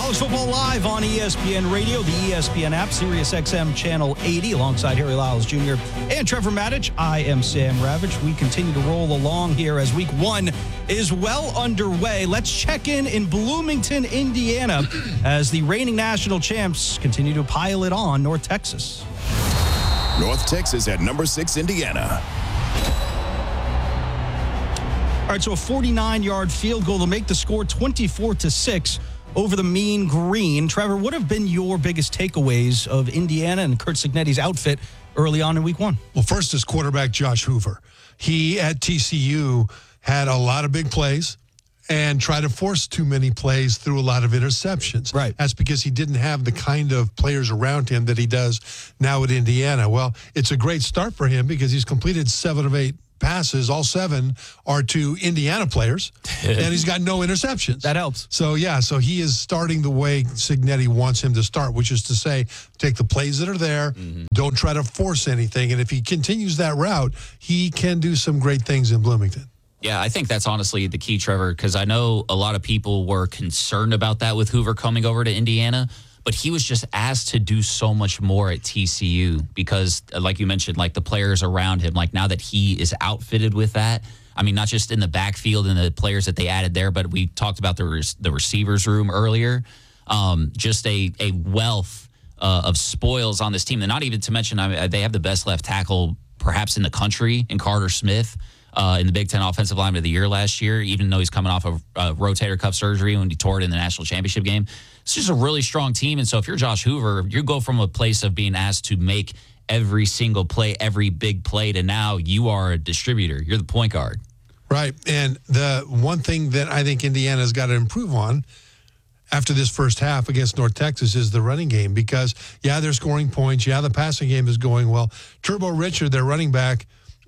College football live on ESPN Radio, the ESPN app, Sirius XM Channel 80, alongside Harry Lyles Jr. and Trevor Maddich. I am Sam Ravitch. We continue to roll along here as week one is well underway. Let's check in Bloomington, Indiana, as the reigning national champs continue to pile it on North Texas. North Texas at number 6, Indiana. All right, so a 49-yard field goal to make the score 24-6 over the Mean Green. Trevor, what have been your biggest takeaways of Indiana and Curt Cignetti's outfit early on in week one? Well, first is quarterback Josh Hoover. He, at TCU, had a lot of big plays and tried to force too many plays through a lot of interceptions. Right. That's because he didn't have the kind of players around him that he does now at Indiana. Well, it's a great start for him because he's completed 7 of 8 passes. All 7 are to Indiana players, and he's got no interceptions. That helps. So he is starting the way Cignetti wants him to start, which is to say, take the plays that are there, don't try to force anything, and if he continues that route, he can do some great things in Bloomington. Yeah, I think that's honestly the key, Trevor, because I know a lot of people were concerned about that with Hoover coming over to Indiana, but he was just asked to do so much more at TCU because, like you mentioned, like the players around him, like now that he is outfitted with that, I mean, not just in the backfield and the players that they added there, but we talked about the receivers room earlier, just a wealth of spoils on this team. And not even to mention, they have the best left tackle perhaps in the country in Carter Smith. In the Big Ten Offensive Lineman of the Year last year, even though he's coming off of rotator cuff surgery when he tore it in the national championship game. It's just a really strong team. And so if you're Josh Hoover, you go from a place of being asked to make every single play, every big play, to now you are a distributor. You're the point guard. Right. And the one thing that I think Indiana's got to improve on after this first half against North Texas is the running game because, they're scoring points. The passing game is going well. Turbo Richard, their running back,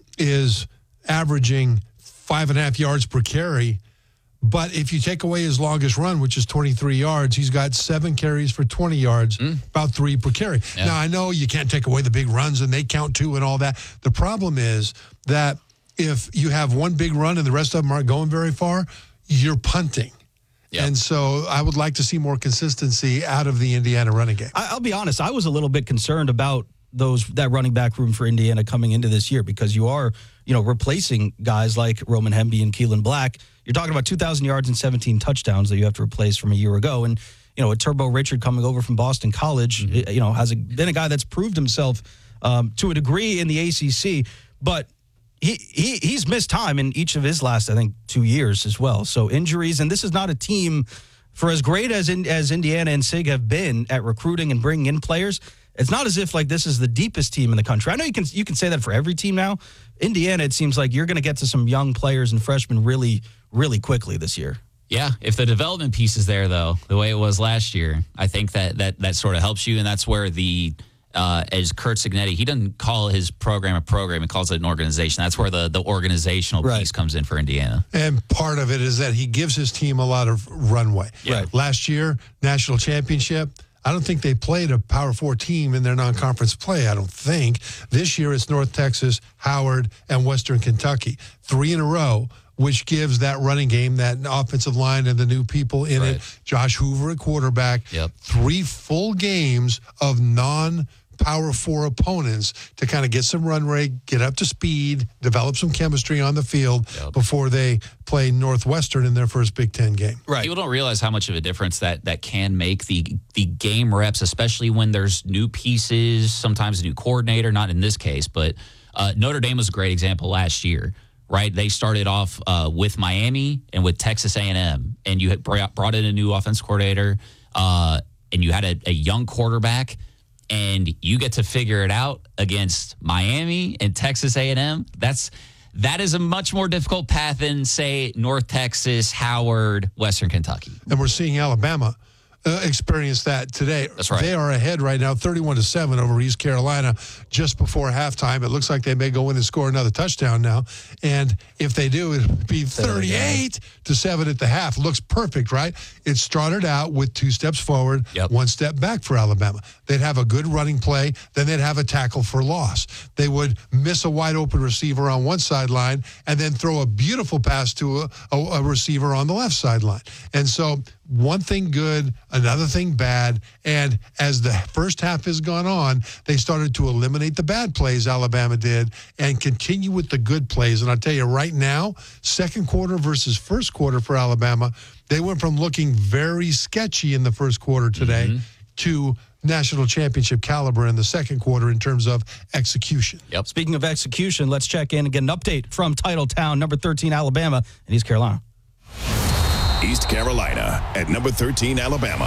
is averaging 5.5 yards per carry. But if you take away his longest run, which is 23 yards, he's got 7 carries for 20 yards, about 3 per carry. Yeah. Now, I know you can't take away the big runs, and they count too and all that. The problem is that if you have one big run and the rest of them aren't going very far, you're punting. Yep. And so I would like to see more consistency out of the Indiana running game. I'll be honest, I was a little bit concerned about that running back room for Indiana coming into this year because you are, replacing guys like Roman Hemby and Keelan Black. You're talking about 2,000 yards and 17 touchdowns that you have to replace from a year ago. And, a Turbo Richard coming over from Boston College, has been a guy that's proved himself to a degree in the ACC. But he's missed time in each of his last, I think, 2 years as well. So injuries, and this is not a team, for as great as Indiana and SIG have been at recruiting and bringing in players, it's not as if like this is the deepest team in the country. I know you can say that for every team now. Indiana, it seems like you're going to get to some young players and freshmen really, really quickly this year. Yeah, if the development piece is there, though, the way it was last year, I think that sort of helps you, and that's where as Curt Cignetti, he doesn't call his program a program, he calls it an organization. That's where the organizational piece comes in for Indiana. And part of it is that he gives his team a lot of runway. Yeah. Last year, national championship, I don't think they played a Power 4 team in their non-conference play, I don't think. This year it's North Texas, Howard, and Western Kentucky. 3 in a row, which gives that running game, that offensive line and the new people in it. Josh Hoover at quarterback. 3 full games of non-Power 4 opponents to kind of get some run rate, get up to speed, develop some chemistry on the field before they play Northwestern in their first Big Ten game. Right. People don't realize how much of a difference that can make the game reps, especially when there's new pieces, sometimes a new coordinator, not in this case, but Notre Dame was a great example last year. Right, they started off with Miami and with Texas A&M, and you had brought in a new offensive coordinator, and you had a young quarterback, and you get to figure it out against Miami and Texas A&M. That is a much more difficult path than, say, North Texas, Howard, Western Kentucky. And we're seeing Alabama experience that today. That's right. They are ahead right now, 31-7 over East Carolina just before halftime. It looks like they may go in and score another touchdown now. And if they do, it'll be 38-7 at the half. Looks perfect, right? It started out with 2 steps forward, 1 step back for Alabama. They'd have a good running play, then they'd have a tackle for loss. They would miss a wide open receiver on one sideline and then throw a beautiful pass to a receiver on the left sideline. And so one thing good, another thing bad. And as the first half has gone on, they started to eliminate the bad plays, Alabama did, and continue with the good plays. And I'll tell you right now, second quarter versus first quarter for Alabama, they went from looking very sketchy in the first quarter today to national championship caliber in the second quarter in terms of execution. Yep. Speaking of execution, let's check in and get an update from Titletown, number 13, Alabama, and East Carolina. East Carolina at number 13, Alabama.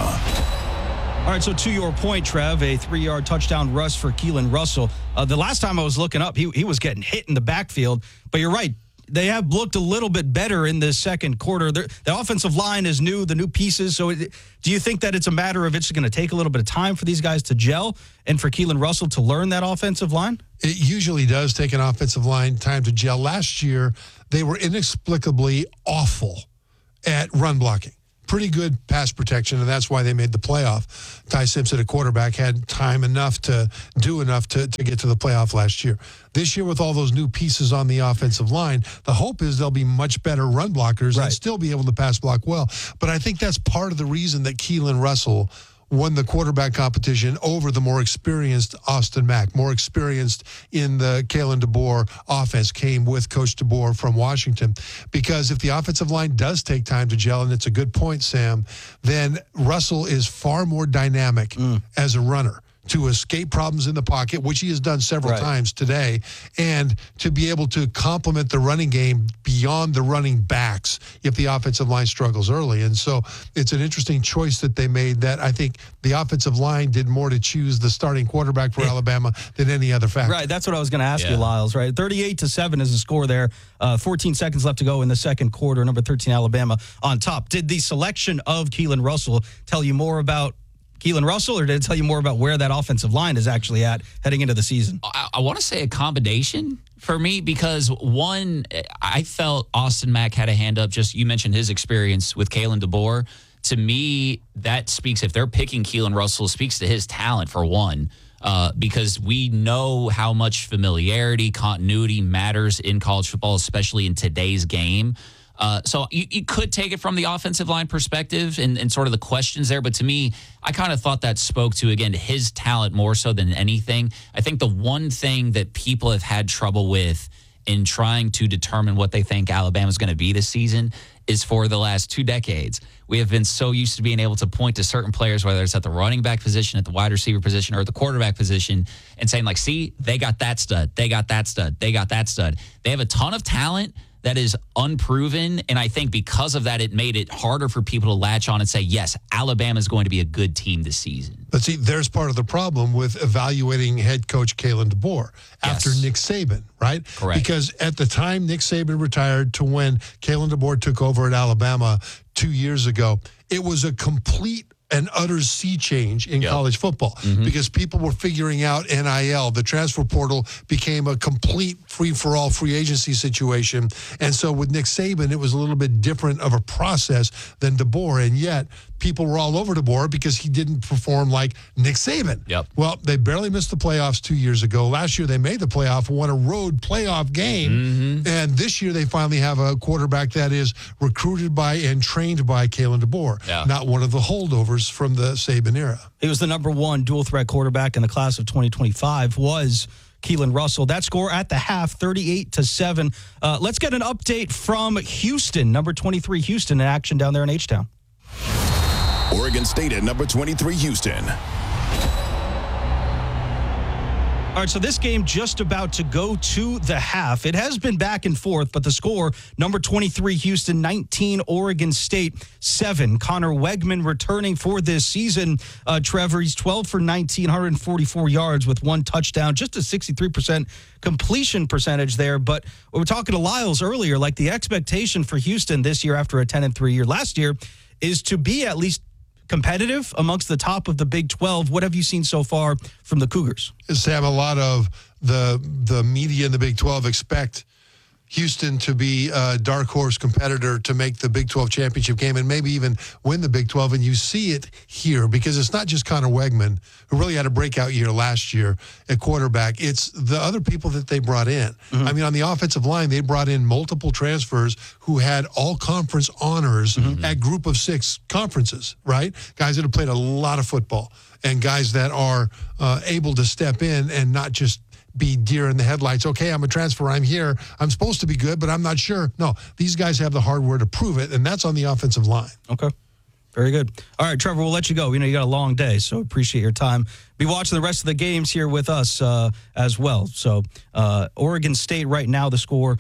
All right, so to your point, Trev, a 3-yard touchdown rush for Keelan Russell. The last time I was looking up, he was getting hit in the backfield. But you're right. They have looked a little bit better in this second quarter. The offensive line is new, the new pieces. So do you think that it's a matter of it's going to take a little bit of time for these guys to gel and for Keelan Russell to learn that offensive line? It usually does take an offensive line time to gel. Last year, they were inexplicably awful at run blocking. Pretty good pass protection, and that's why they made the playoff. Ty Simpson, a quarterback, had time enough to do enough to get to the playoff last year. This year, with all those new pieces on the offensive line, the hope is they'll be much better run blockers and still be able to pass block well. But I think that's part of the reason that Keelan Russell won the quarterback competition over the more experienced Austin Mack, more experienced in the Kalen DeBoer offense, came with Coach DeBoer from Washington. Because if the offensive line does take time to gel, and it's a good point, Sam, then Russell is far more dynamic as a runner to escape problems in the pocket, which he has done several times today, and to be able to complement the running game beyond the running backs if the offensive line struggles early. And so it's an interesting choice that they made that I think the offensive line did more to choose the starting quarterback for Alabama than any other factor. Right, that's what I was going to ask you, Lyles, right? 38-7 is the score there. 14 seconds left to go in the second quarter. Number 13, Alabama on top. Did the selection of Keelan Russell tell you more about Keelan Russell, or did it tell you more about where that offensive line is actually at heading into the season? I want to say a combination for me because, one, I felt Austin Mack had a hand up. Just you mentioned his experience with Kalen DeBoer. To me, that speaks, if they're picking Keelan Russell, speaks to his talent, for one, because we know how much familiarity, continuity matters in college football, especially in today's game. So you could take it from the offensive line perspective and sort of the questions there. But to me, I kind of thought that spoke to, again, his talent more so than anything. I think the one thing that people have had trouble with in trying to determine what they think Alabama's going to be this season is for the last 2 decades. We have been so used to being able to point to certain players, whether it's at the running back position, at the wide receiver position, or at the quarterback position, and saying, like, see, they got that stud, they got that stud, they got that stud. They have a ton of talent that is unproven, and I think because of that, it made it harder for people to latch on and say, yes, Alabama is going to be a good team this season. But see, there's part of the problem with evaluating head coach Kalen DeBoer after Nick Saban, right? Correct. Because at the time Nick Saban retired to when Kalen DeBoer took over at Alabama 2 years ago, it was a complete and utter sea change in college football because people were figuring out NIL. The transfer portal became a complete free-for-all free agency situation. And so with Nick Saban, it was a little bit different of a process than DeBoer. And yet, people were all over DeBoer because he didn't perform like Nick Saban. Yep. Well, they barely missed the playoffs 2 years ago. Last year, they made the playoff, won a road playoff game. And this year, they finally have a quarterback that is recruited by and trained by Kalen DeBoer, not one of the holdovers from the Saban era. He was the number one dual threat quarterback in the class of 2025 was Keelan Russell. That score at the half, 38-7. Let's get an update from Houston, number 23 Houston in action down there in H-Town. Oregon State at number 23, Houston. All right, so this game just about to go to the half. It has been back and forth, but the score, number 23 Houston, 19 Oregon State, 7. Connor Wegman returning for this season. Trevor, he's 12 for 19, 144 yards with 1 touchdown, just a 63% completion percentage there. But we were talking to Lyles earlier, like the expectation for Houston this year after a 10-3 year last year is to be at least competitive amongst the top of the Big 12. What have you seen so far from the Cougars? Sam, a lot of the media in the Big 12 expect Houston to be a dark horse competitor to make the Big 12 championship game and maybe even win the Big 12. And you see it here because it's not just Connor Wegman, who really had a breakout year last year at quarterback. It's the other people that they brought in. I mean, on the offensive line, they brought in multiple transfers who had all conference honors at group of 6 conferences, right? Guys that have played a lot of football and guys that are able to step in and not just be deer in the headlights. Okay, I'm a transfer. I'm here. I'm supposed to be good, but I'm not sure. No, these guys have the hardware to prove it, and that's on the offensive line. Okay. Very good. All right, Trevor, we'll let you go. We know you got a long day, so appreciate your time. Be watching the rest of the games here with us as well. So Oregon State right now, the score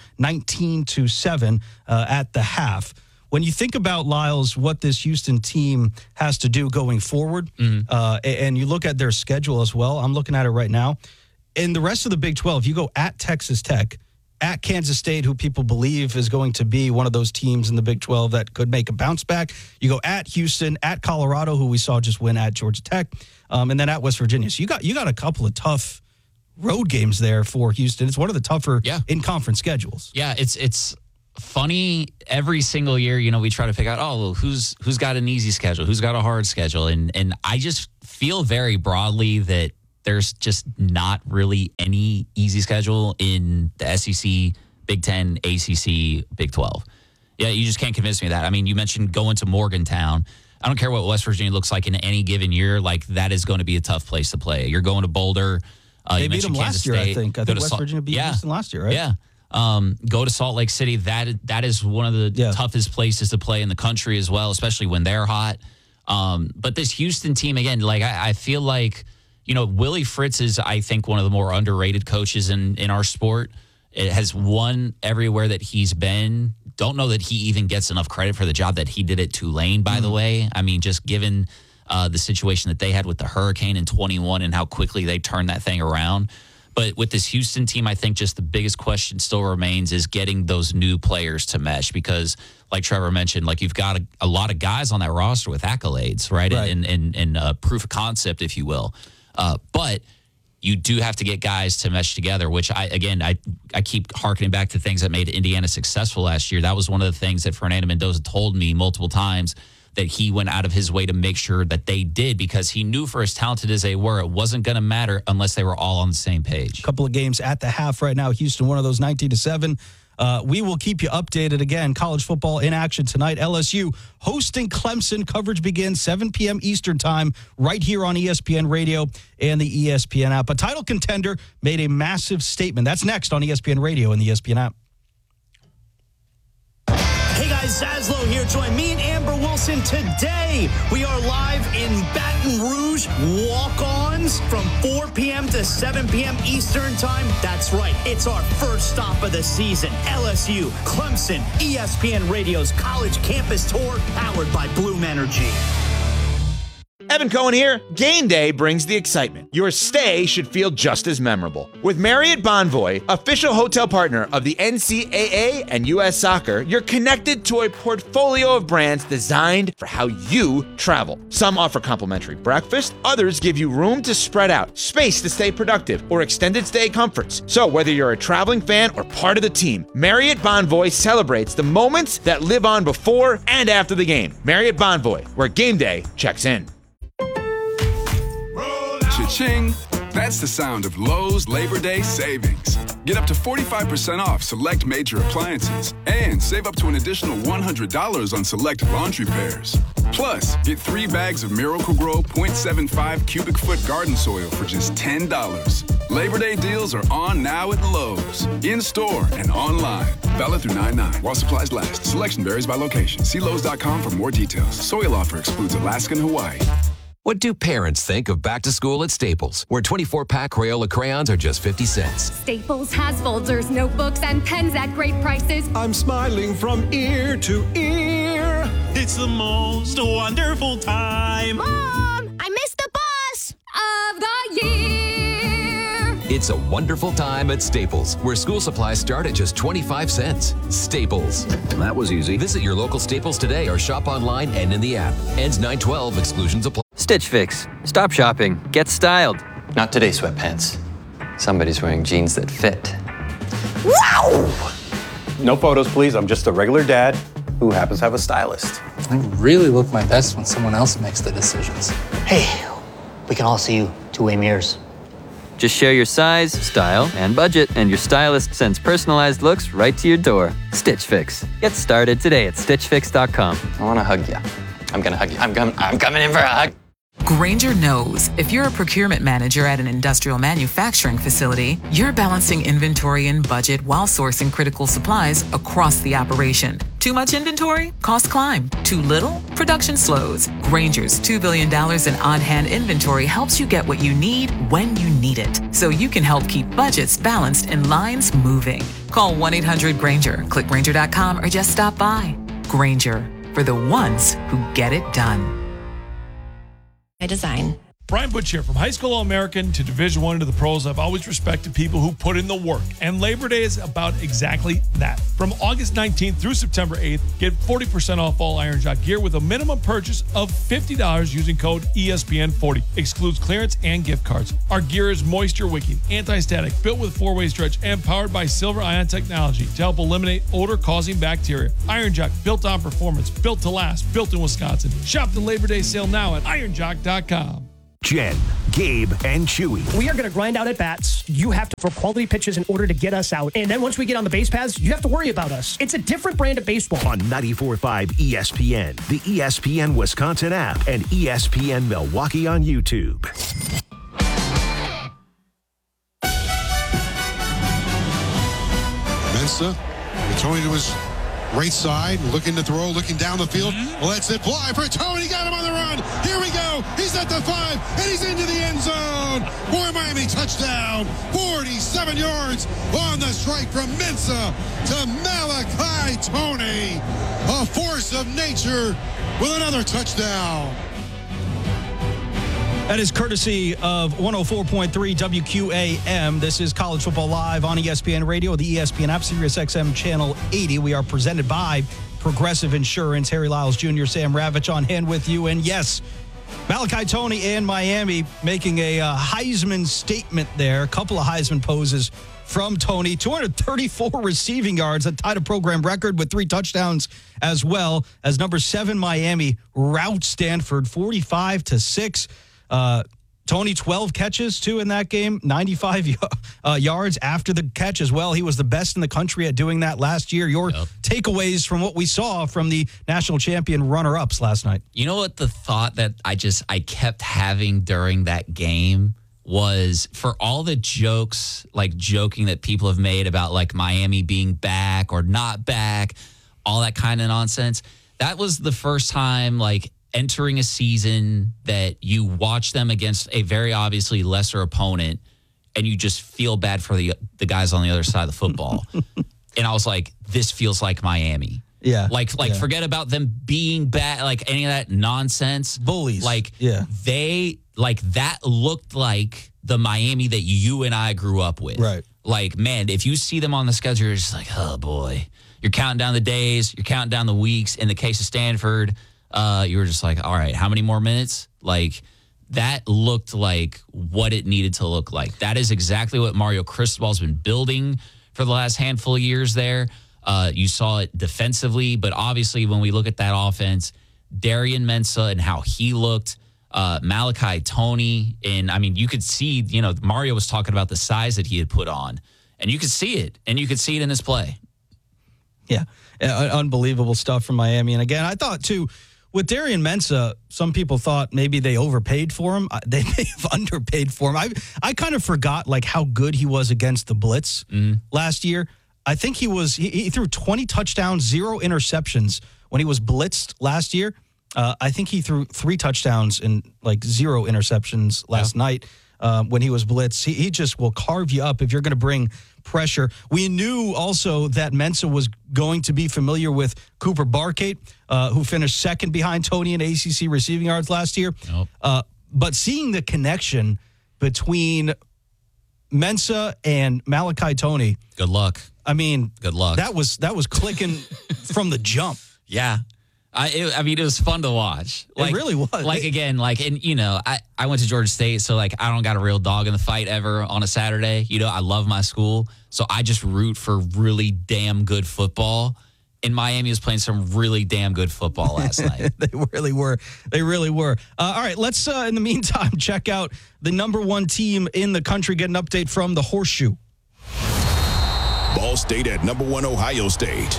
19-7 at the half. When you think about, Lyles, what this Houston team has to do going forward, and you look at their schedule as well, I'm looking at it right now. In the rest of the Big 12, you go at Texas Tech, at Kansas State, who people believe is going to be one of those teams in the Big 12 that could make a bounce back. You go at Houston, at Colorado, who we saw just win at Georgia Tech, and then at West Virginia. So you got a couple of tough road games there for Houston. It's one of the tougher in-conference schedules. Yeah, it's funny. Every single year, we try to figure out, who's got an easy schedule, who's got a hard schedule, and I just feel very broadly that there's just not really any easy schedule in the SEC, Big 10, ACC, Big 12. Yeah, you just can't convince me of that. I mean, you mentioned going to Morgantown. I don't care what West Virginia looks like in any given year. Like, that is going to be a tough place to play. You're going to Boulder. They beat them last year, I think. I think West Virginia beat Houston last year, right? Yeah. Go to Salt Lake City. That is one of the toughest places to play in the country as well, especially when they're hot. But this Houston team, again, like I feel like, Willie Fritz is, I think, one of the more underrated coaches in our sport. It has won everywhere that he's been. Don't know that he even gets enough credit for the job that he did at Tulane, by the way. I mean, just given the situation that they had with the Hurricane in 21 and how quickly they turned that thing around. But with this Houston team, I think just the biggest question still remains is getting those new players to mesh because, like Trevor mentioned, like you've got a lot of guys on that roster with accolades, right? And proof of concept, if you will. But you do have to get guys to mesh together, which I keep harkening back to things that made Indiana successful last year. That was one of the things that Fernando Mendoza told me multiple times that he went out of his way to make sure that they did because he knew for as talented as they were, it wasn't going to matter unless they were all on the same page. A couple of games at the half right now. Houston, one of those 19-7. We will keep you updated again. College football in action tonight. LSU hosting Clemson. Coverage begins 7 p.m. Eastern time right here on ESPN Radio and the ESPN app. A title contender made a massive statement. That's next on ESPN Radio and the ESPN app. Hey guys, Zaslow here. Join me and Amber Wilson today. We are live in Baton Rouge. Walk-ons from 4 p.m. to 7 p.m. Eastern time. That's right. It's our first stop of the season. LSU, Clemson, ESPN Radio's college campus tour powered by Bloom Energy. Evan Cohen here. Game day brings the excitement. Your stay should feel just as memorable. With Marriott Bonvoy, official hotel partner of the NCAA and U.S. Soccer, you're connected to a portfolio of brands designed for how you travel. Some offer complimentary breakfast, others give you room to spread out, space to stay productive, or extended stay comforts. So whether you're a traveling fan or part of the team, Marriott Bonvoy celebrates the moments that live on before and after the game. Marriott Bonvoy, where game day checks in. Cha-ching! That's the sound of Lowe's Labor Day savings. Get up to 45% off select major appliances and save up to an additional $100 on select laundry pairs. Plus, get 3 bags of Miracle-Gro 0.75 cubic foot garden soil for just $10. Labor Day deals are on now at Lowe's, in-store and online. Valid through 9/9 while supplies last. Selection varies by location. See Lowe's.com for more details. Soil offer excludes Alaska and Hawaii. What do parents think of back to school at Staples, where 24-pack Crayola crayons are just 50 cents? Staples has folders, notebooks, and pens at great prices. I'm smiling from ear to ear. It's the most wonderful time. Mom, I missed the bus of the year. It's a wonderful time at Staples, where school supplies start at just 25 cents. Staples. That was easy. Visit your local Staples today or shop online and in the app. Ends 9/12. Exclusions apply. Stitch Fix. Stop shopping. Get styled. Not today, sweatpants. Somebody's wearing jeans that fit. Wow! No photos, please. I'm just a regular dad who happens to have a stylist. I really look my best when someone else makes the decisions. Hey, we can all see you two-way mirrors. Just share your size, style, and budget, and your stylist sends personalized looks right to your door. Stitch Fix. Get started today at StitchFix.com. I want to hug you. I'm going to hug you. I'm coming in for a hug. Grainger knows if you're a procurement manager at an industrial manufacturing facility, you're balancing inventory and budget while sourcing critical supplies across the operation. Too much inventory? Costs climb. Too little? Production slows. Grainger's $2 billion in on-hand inventory helps you get what you need when you need it, so you can help keep budgets balanced and lines moving. Call 1-800-GRAINGER, click Grainger.com, or just stop by. Grainger, for the ones who get it done. Design. Brian Butch here. From high school All-American to Division I to the pros, I've always respected people who put in the work. And Labor Day is about exactly that. From August 19th through September 8th, get 40% off all Iron Jock gear with a minimum purchase of $50 using code ESPN40. Excludes clearance and gift cards. Our gear is moisture wicking, anti-static, built with 4-way stretch, and powered by Silver Ion technology to help eliminate odor-causing bacteria. Iron Jock, built on performance, built to last, built in Wisconsin. Shop the Labor Day sale now at ironjock.com. Jen, Gabe, and Chewy. We are going to grind out at bats. You have to throw quality pitches in order to get us out. And then once we get on the base paths, you have to worry about us. It's a different brand of baseball. On 94.5 ESPN, the ESPN Wisconsin app, and ESPN Milwaukee on YouTube. Mensah, Tony to his right side, looking to throw, looking down the field. Lets it fly for Tony. Got him on the run. Here we go. He's at the 5, and he's into the end zone. For Miami, touchdown. 47 yards on the strike from Mensah to Malachi Tony. A force of nature with another touchdown. That is courtesy of 104.3 WQAM. This is College Football Live on ESPN Radio, the ESPN app, Sirius XM Channel 80. We are presented by Progressive Insurance. Harry Lyles Jr., Sam Ravitch on hand with you. And yes, Malachi Tony and Miami making a Heisman statement there. A couple of Heisman poses from Tony. 234 receiving yards, that tied a program record with 3 touchdowns, as well as number 7 Miami rout Stanford 45-6. Tony, 12 catches, too, in that game, 95 yards after the catch as well. He was the best in the country at doing that last year. Your takeaways from what we saw from the national champion runner-ups last night? You know what the thought that I kept having during that game was, for all the jokes, like joking that people have made about like Miami being back or not back, all that kind of nonsense, that was the first time like entering a season that you watch them against a very obviously lesser opponent and you just feel bad for the guys on the other side of the football. And I was like, this feels like Miami. Yeah. Forget about them being bad, like any of that nonsense. Bullies. They, that looked like the Miami that you and I grew up with. Right. Like, man, if you see them on the schedule, you're just like, oh, boy. You're counting down the days. You're counting down the weeks. In the case of Stanford, you were just like, all right, how many more minutes? Like, that looked like what it needed to look like. That is exactly what Mario Cristobal's been building for the last handful of years there. You saw it defensively, but obviously when we look at that offense, Darian Mensah and how he looked, Malachi Tony, and I mean, you could see, Mario was talking about the size that he had put on, and you could see it, and you could see it in his play. Yeah, unbelievable stuff from Miami. And again, I thought, too, with Darian Mensah, some people thought maybe they overpaid for him. They may have underpaid for him. I kind of forgot, how good he was against the blitz last year. I think he threw 20 touchdowns, 0 interceptions when he was blitzed last year. I think he threw 3 touchdowns and 0 interceptions last night when he was blitzed. He just will carve you up if you're going to bring pressure. We knew also that Mensah was going to be familiar with Cooper Barkate, who finished second behind Tony in ACC receiving yards last year. But seeing the connection between Mensah and Malachi Tony. Good luck. I mean, good luck. That was clicking from the jump. Yeah. I mean, it was fun to watch. It really was. I went to Georgia State, so I don't got a real dog in the fight ever on a Saturday. I love my school, so I just root for really damn good football. And Miami was playing some really damn good football last night. They really were. All right, let's, in the meantime, check out the number one team in the country, get an update from the Horseshoe. Ball State at number 1 Ohio State.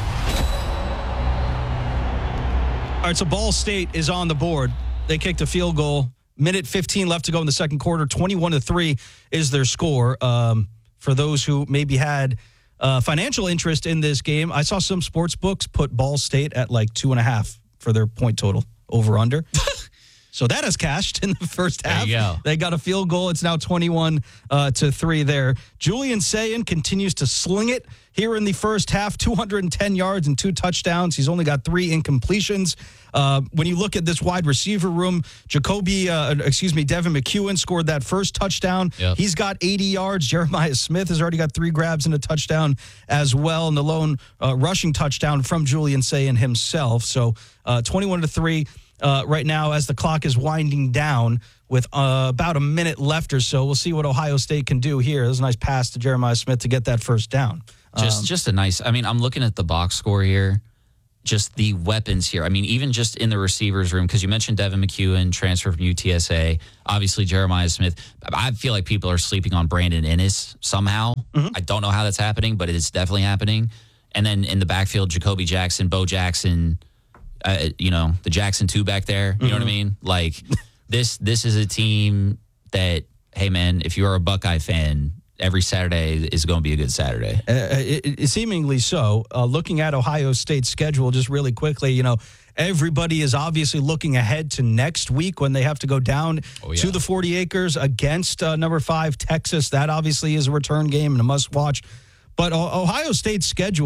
All right, so Ball State is on the board. They kicked a field goal. Minute 15 left to go in the second quarter. 21-3 is their score. For those who maybe had financial interest in this game, I saw some sports books put Ball State at 2.5 for their point total over under. So that has cashed in the first half. There you go. They got a field goal. It's now 21-3 there. Julian Sayin continues to sling it here in the first half, 210 yards and 2 touchdowns. He's only got 3 incompletions. When you look at this wide receiver room, Devin McEwen scored that first touchdown. Yep. He's got 80 yards. Jeremiah Smith has already got 3 grabs and a touchdown as well. And the lone rushing touchdown from Julian Sayin himself. So 21-3 right now as the clock is winding down with about a minute left or so. We'll see what Ohio State can do here. There's a nice pass to Jeremiah Smith to get that first down. Just a nice, I'm looking at the box score here, just the weapons here. Even just in the receivers room, because you mentioned Devin McEwen, transfer from UTSA, obviously Jeremiah Smith. I feel like people are sleeping on Brandon Ennis somehow. Mm-hmm. I don't know how that's happening, but it's definitely happening. And then in the backfield, Jacoby Jackson, Bo Jackson, the Jackson 2 back there. You know what I mean? This is a team that, hey, man, if you're a Buckeye fan, every Saturday is going to be a good Saturday. Seemingly so. Looking at Ohio State's schedule just really quickly, everybody is obviously looking ahead to next week when they have to go down to the 40 acres against number 5 Texas. That obviously is a return game and a must watch. But Ohio State's schedule